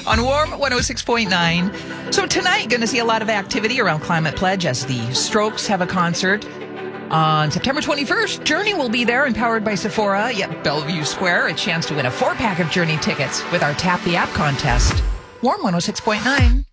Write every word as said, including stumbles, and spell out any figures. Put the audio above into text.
on Warm one oh six point nine. So tonight, going to see a lot of activity around Climate Pledge as the Strokes have a concert. On September twenty-first, Journey will be there and powered by Sephora. Yep, Bellevue Square, a chance to win a four-pack of Journey tickets with our Tap the App contest. Warm one oh six point nine.